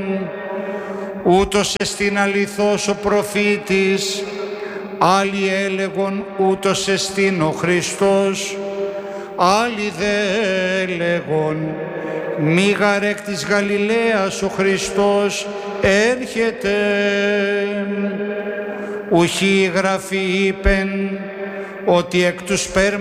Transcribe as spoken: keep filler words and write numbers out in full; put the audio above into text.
ούτως εστίν αληθώς ο προφήτης, άλλοι έλεγον ούτως εστίν ο Χριστός, άλλοι δε έλεγον μη γαρ εκ της Γαλιλαίας ο Χριστός έρχεται. Ουχή η Γραφή είπεν ότι εκ του σπέρματος